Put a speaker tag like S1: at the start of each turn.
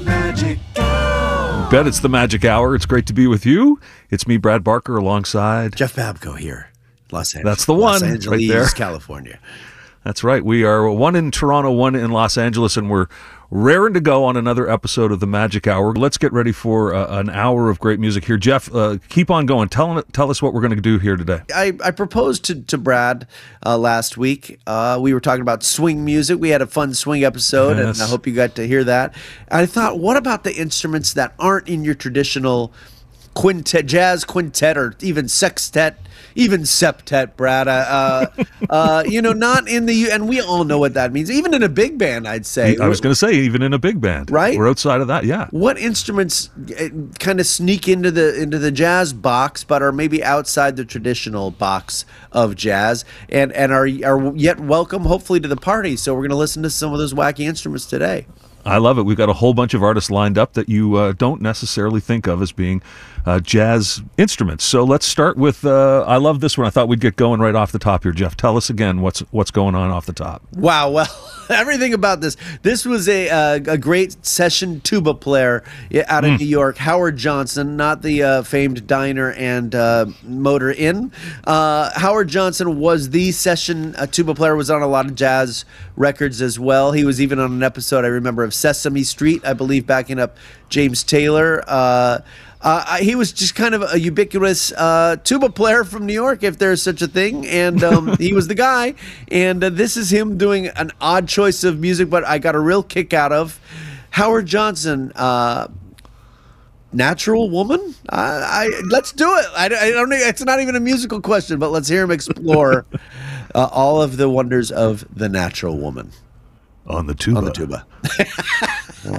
S1: Magic Hour.
S2: Bet it's the Magic Hour. It's great to be with you. It's me, Brad Barker, alongside
S3: Jeff Babko here, Los Angeles.
S2: That's the one
S3: Los Angeles,
S2: right there.
S3: California.
S2: That's right. We are one in Toronto, one in Los Angeles, and we're raring to go on another episode of the Magic Hour. Let's get ready for an hour of great music here. Jeff, keep on going. Tell us what we're going to do here today.
S3: I proposed to Brad last week. We were talking about swing music. We had a fun swing episode,
S2: Yes.
S3: and I hope you got to hear that. I thought, what about the instruments that aren't in your traditional quintet, jazz quintet, or even sextet, even septet, Brad? Not in the, and we all know what that means. Even in a big band, I'd say.
S2: I was going to say, even in a big band.
S3: Right?
S2: We're outside of that, yeah.
S3: What instruments kind of sneak into the jazz box, but are maybe outside the traditional box of jazz, and are yet welcome, hopefully, to the party? So we're going to listen to some of those wacky instruments today.
S2: I love it. We've got a whole bunch of artists lined up that you don't necessarily think of as being jazz instruments. So let's start with, I love this one. I thought we'd get going right off the top here. Jeff, tell us again what's going on off the top.
S3: Wow, well, everything about this. This was a great session tuba player out of New York, Howard Johnson, not the famed Diner and Motor Inn. Howard Johnson was the session tuba player, was on a lot of jazz records as well. He was even on an episode, I remember, of Sesame Street, I believe, backing up James Taylor. He was just kind of a ubiquitous tuba player from New York, if there's such a thing, and he was the guy. And this is him doing an odd choice of music, but I got a real kick out of Howard Johnson. Natural Woman? Let's do it. I don't. It's not even a musical question, but let's hear him explore all of the wonders of the natural woman
S2: On the tuba.
S3: on the tuba.